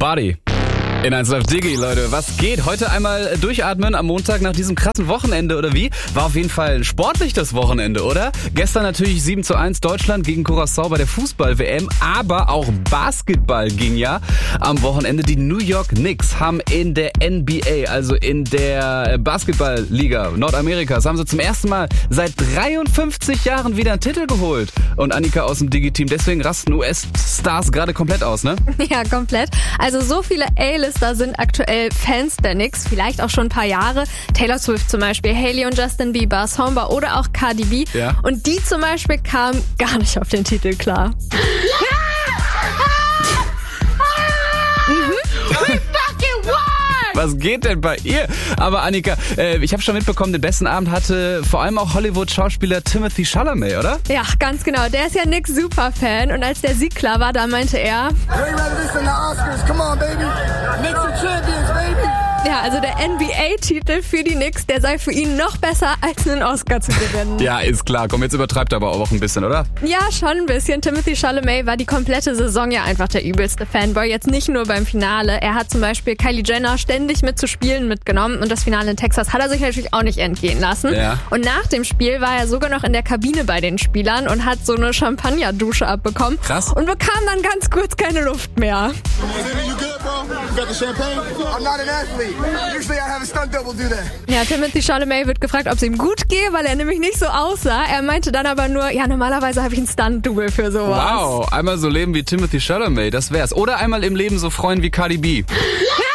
Party. In 1 Live Diggi, Leute, was geht? Heute einmal durchatmen am Montag nach diesem krassen Wochenende, oder wie? War auf jeden Fall sportlich das Wochenende, oder? Gestern natürlich 7:1 Deutschland gegen Curaçao bei der Fußball-WM, aber auch Basketball ging ja am Wochenende. Die New York Knicks haben in der NBA, also in der Basketball-Liga Nordamerikas, haben sie zum ersten Mal seit 53 Jahren wieder einen Titel geholt. Und Annika aus dem Digi-Team, deswegen rasten US-Stars gerade komplett aus, ne? Ja, komplett. Also so viele A-Lister sind aktuell Fans der Knicks, vielleicht auch schon ein paar Jahre. Taylor Swift zum Beispiel, Hailey und Justin Bieber, Samba oder auch Cardi B. Ja. Und die zum Beispiel kamen gar nicht auf den Titel klar. Was geht denn bei ihr? Aber Annika, ich habe schon mitbekommen, den besten Abend hatte vor allem auch Hollywood-Schauspieler Timothée Chalamet, oder? Ja, ganz genau. Der ist ja Knicks Superfan und als der Sieg klar war, da meinte er... Ja, also der NBA-Titel für die Knicks, der sei für ihn noch besser, als einen Oscar zu gewinnen. Ja, ist klar. Komm, jetzt übertreibt er aber auch ein bisschen, oder? Ja, schon ein bisschen. Timothée Chalamet war die komplette Saison ja einfach der übelste Fanboy. Jetzt nicht nur beim Finale. Er hat zum Beispiel Kylie Jenner ständig mit zu Spielen mitgenommen und das Finale in Texas hat er sich natürlich auch nicht entgehen lassen. Ja. Und nach dem Spiel war er sogar noch in der Kabine bei den Spielern und hat so eine Champagnerdusche abbekommen. Krass. Und bekam dann ganz kurz keine Luft mehr. Ja, Timothée Chalamet wird gefragt, ob es ihm gut gehe, weil er nämlich nicht so aussah. Er meinte dann aber nur, ja, normalerweise habe ich ein Stunt-Double für sowas. Wow, einmal so leben wie Timothée Chalamet, das wär's. Oder einmal im Leben so freuen wie Cardi B. Ja!